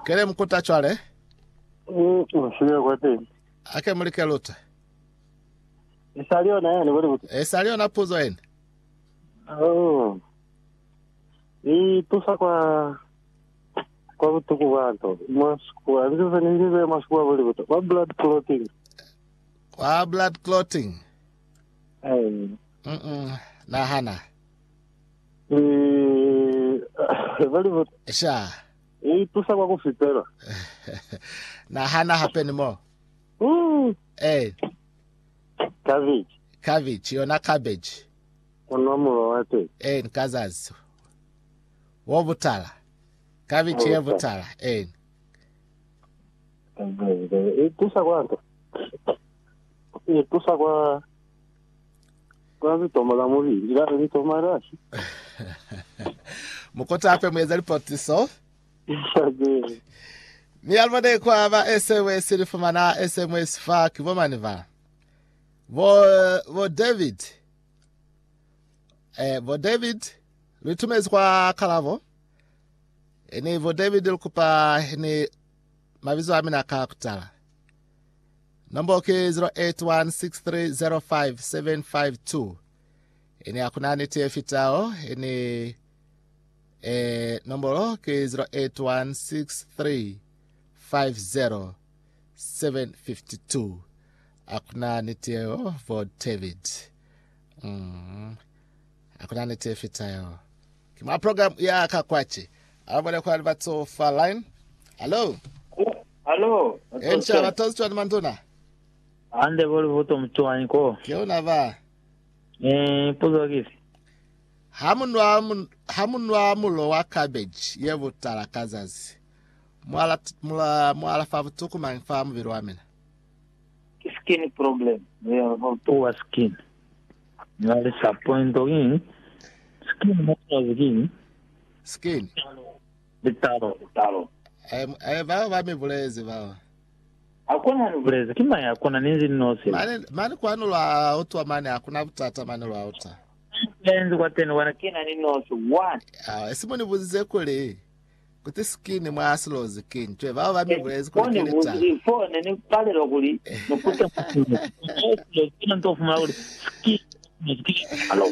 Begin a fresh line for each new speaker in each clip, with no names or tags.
Kere mkuta chwale?
Shule kwa te.
Ake mulike luta.
Isalio na yani wale buti.
Salio na puzo en.
Oh. Tusa kwa butuku wanto. Maskua. Ndizo nizive maskua wale buti. Kwa blood clotting.
Kwa blood clotting. Na hana.
Wale buti.
Sha.
Tusa kwa kufipera.
Na hana happen more. Cabbage, yona cabbage.
Onomulo wate.
Nkazazi. Wobutala. Cabbage yebutala.
Tusa kwanto. Tusa kwa vitoma muri. Ila vitoma rashi.
Mukota ape mweza ripoti so. Ni almade kwa aba SMS rifumana SMS fa kibomani va. Vo David. Vo David ritumezi kwa kalavo. Vo David lukupa mavizo amina kakutala. Number ke 0816305752. Akunani tefitao. Number ke 0816350752. Akuna niteo for David. Akuna niteo fitayo. Kima program ya kakwachi. Abone kwa albato fa line. Hello.
Hello.
Encha batozi chwa manduna.
Ande bolu voto mtuani ko.
Kiona va.
Puzo gifi.
Hamunwa mulo wa cabbage yevutala kazazi. Mwala favutuku manfamu virwamina.
Skin problem. Poor skin. Nale sapointo in. Skin moto
Skin.
Bitalo.
Va me bulezi va.
Hakuna nubulezi. Kima ya kuna ninzi nose.
Mani kwa nula auto mani hakuna butata mani lo auta.
Lenzi kwa tenu wanakina ni nose. What?
Esimu ni buzize kule. Kuti skin mwa aslo skin. Chwe va me bulezi kule
kilita. Phone ni pale lokuli. Nukuta skin. Skin ntofu mlauli. Skin. Hello.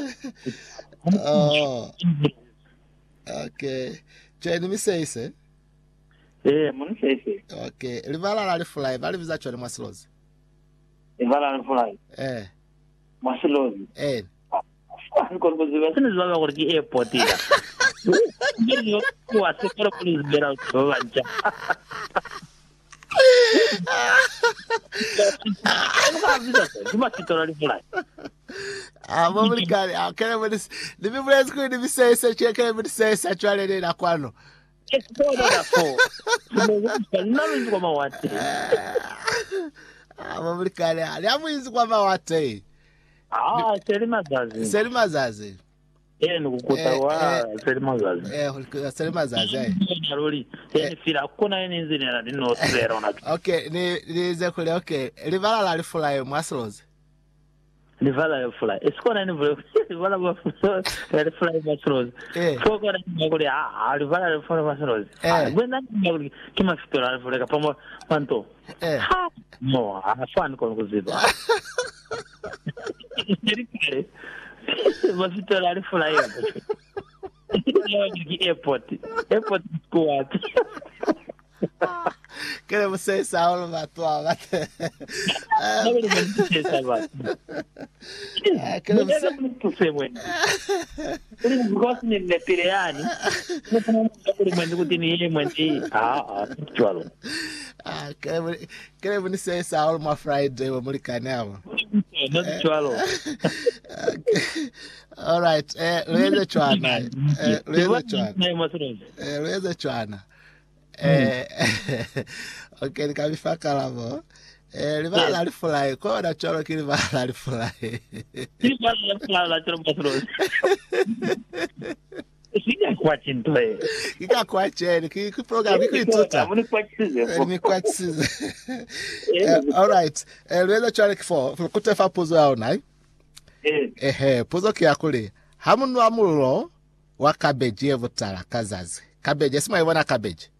Okay. Chwe ni miseise.
Muni seise.
Okay. Livala la fly. Vali viza chwe ni mwasilozi.
Livala la fly. Mwasilozi. Con conservación es vaga porque es potida. Yo puedo pero por liberar todo ancha.
Vamos brincar. Queremos de me parece que deve ser essa tia queremos ser essa tia ali na quando.
É todo da fo. Não me como wate.
Vamos brincar. Ali a muito como wate.
Seri mazazi. Nukukuta wa seri mazazi.
Seri mazazi.
Naroli. Fira kuna nzi nera no zero na.
Okay, ni zekule okay. Livala la fly mwaslozi.
Livala la fly. Esikona ni vule. Livala la fly mwaslozi. Foko na ngoli livala la fly mwaslozi. Gwenda ngoli kima fitora la fly kapamo panto. No, afan con kuziba. Você está lá de fly. Airport squad.
Queremos ser Saulo Matua.
Queremos ser muito semana. Ele gosta de Lepiriani. Não pode mais ter manti. Chualo.
Queremos ser Saulo ma Friday o Americano.
Not chualo.
All right. Leza chwana. Leza chwana. Okay, nikabifaka lavo. Livala li fly. Kwa na choro ki livala li fly.
Livala li fly la choro masrozi. Siga kwachi ntoe.
Kika kwachi ki program ki tuta.
Muni kwachi.
Ni kwachi. All right. Leza choro ki for kutefa puzo yao nai. Puzo ki yakuli. Hamunwa mulo wa cabbage yevutala kazazi. Cabbage, esima yivona cabbage.